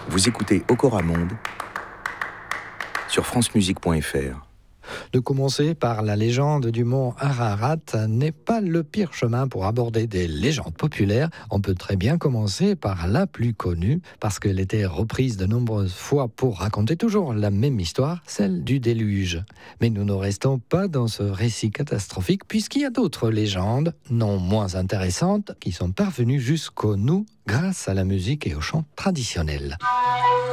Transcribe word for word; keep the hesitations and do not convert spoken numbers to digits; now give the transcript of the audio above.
Vous écoutez Okora Monde sur francemusique point f r. De commencer par la légende du mont Ararat n'est pas le pire chemin pour aborder des légendes populaires. On peut très bien commencer par la plus connue, parce qu'elle était reprise de nombreuses fois pour raconter toujours la même histoire, celle du déluge. Mais nous ne restons pas dans ce récit catastrophique, puisqu'il y a d'autres légendes, non moins intéressantes, qui sont parvenues jusqu'aux nous grâce à la musique et au chant traditionnel.